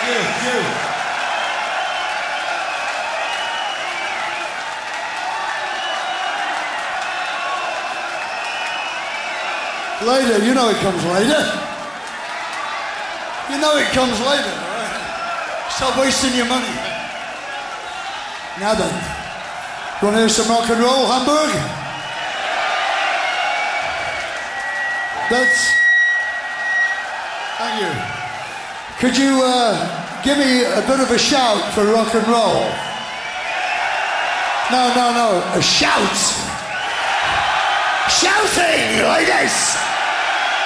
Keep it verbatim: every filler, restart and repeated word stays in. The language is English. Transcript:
You, you. Later, you know it comes later. You know it comes later, all right? Stop wasting your money. Now then, you want to hear some rock and roll, Hamburg? That's... Thank you. Could you uh, give me a bit of a shout for rock and roll? No, no, no, a shout. Shouting like this.